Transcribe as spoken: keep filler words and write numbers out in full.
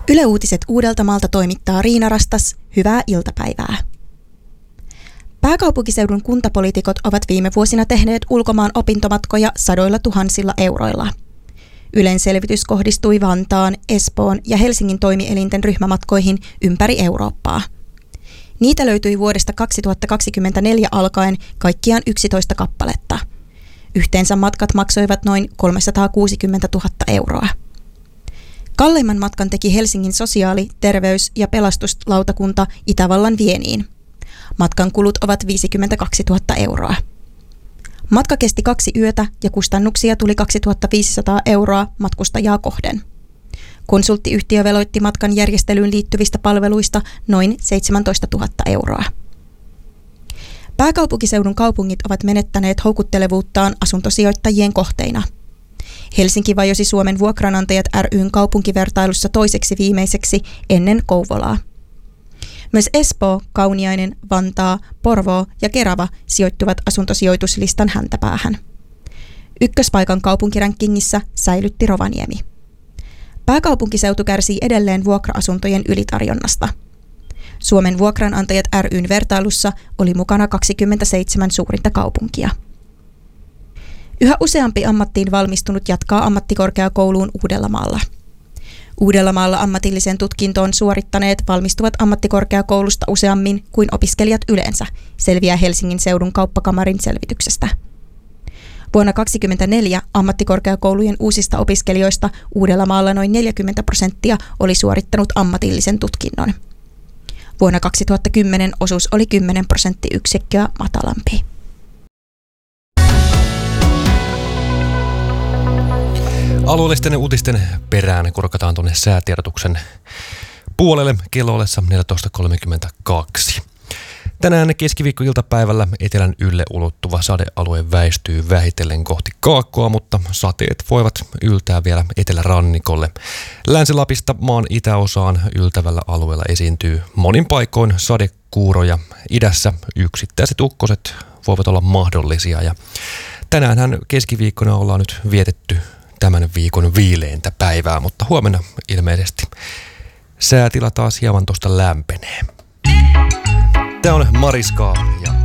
Yle Uutiset Uudeltamaalta toimittaa Riina Rastas. Hyvää iltapäivää. Pääkaupunkiseudun kuntapoliitikot ovat viime vuosina tehneet ulkomaan opintomatkoja sadoilla tuhansilla euroilla. Ylen selvitys kohdistui Vantaan, Espoon ja Helsingin toimielinten ryhmämatkoihin ympäri Eurooppaa. Niitä löytyi vuodesta kaksituhattakaksikymmentäneljä alkaen kaikkiaan yksitoista kappaletta. Yhteensä matkat maksoivat noin kolmesataakuusikymmentätuhatta euroa. Kalleimman matkan teki Helsingin sosiaali-, terveys- ja pelastuslautakunta Itävallan Vieniin. Matkan kulut ovat viisikymmentäkaksituhatta euroa. Matka kesti kaksi yötä ja kustannuksia tuli kaksituhattaviisisataa euroa matkustajaa kohden. Konsulttiyhtiö veloitti matkan järjestelyyn liittyvistä palveluista noin seitsemäntoistatuhatta euroa. Pääkaupunkiseudun kaupungit ovat menettäneet houkuttelevuuttaan asuntosijoittajien kohteina. Helsinki vajosi Suomen vuokranantajat ry:n kaupunkivertailussa toiseksi viimeiseksi ennen Kouvolaa. Myös Espoo, Kauniainen, Vantaa, Porvoo ja Kerava sijoittuvat asuntosijoituslistan häntäpäähän. Ykköspaikan kaupunkirankingissa säilytti Rovaniemi. Pääkaupunkiseutu kärsii edelleen vuokra-asuntojen ylitarjonnasta. Suomen vuokranantajat ry:n vertailussa oli mukana kaksikymmentäseitsemän suurinta kaupunkia. Yhä useampi ammattiin valmistunut jatkaa ammattikorkeakouluun Uudellamaalla. Uudellamaalla ammatillisen tutkintoon suorittaneet valmistuvat ammattikorkeakoulusta useammin kuin opiskelijat yleensä, selviää Helsingin seudun kauppakamarin selvityksestä. Vuonna kaksituhattakaksikymmentäneljä ammattikorkeakoulujen uusista opiskelijoista Uudellamaalla noin neljäkymmentä prosenttia oli suorittanut ammatillisen tutkinnon. Vuonna kaksituhattakymmenen osuus oli kymmenen prosenttiyksikköä matalampi. Alueellisten uutisten perään kurkataan tuonne säätiedotuksen puolelle kello ollessa neljätoista kolmekymmentäkaksi. Tänään keskiviikkoiltapäivällä etelän ylle ulottuva sadealue väistyy vähitellen kohti kaakkoa, mutta sateet voivat yltää vielä etelärannikolle. Länsi-Lapista maan itäosaan yltävällä alueella esiintyy monin paikoin sadekuuroja. Idässä yksittäiset ukkoset voivat olla mahdollisia ja tänäänhän keskiviikkona ollaan nyt vietetty tämän viikon viileintä päivää, mutta huomenna ilmeisesti säätila taas hieman tuosta lämpenee. Tämä on Mariska ja